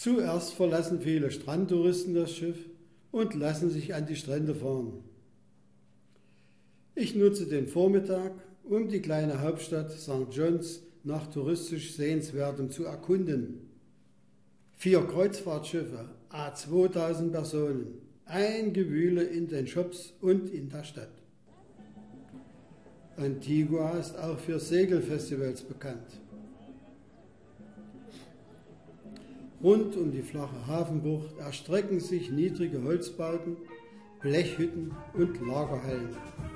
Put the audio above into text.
Zuerst verlassen viele Strandtouristen das Schiff und lassen sich an die Strände fahren. Ich nutze den Vormittag, um die kleine Hauptstadt St. John's nach touristisch Sehenswertem zu erkunden. 4 Kreuzfahrtschiffe, 2000 Personen, ein Gewühle in den Shops und in der Stadt. Antigua ist auch für Segelfestivals bekannt. Rund um die flache Hafenbucht erstrecken sich niedrige Holzbauten, Blechhütten und Lagerhallen.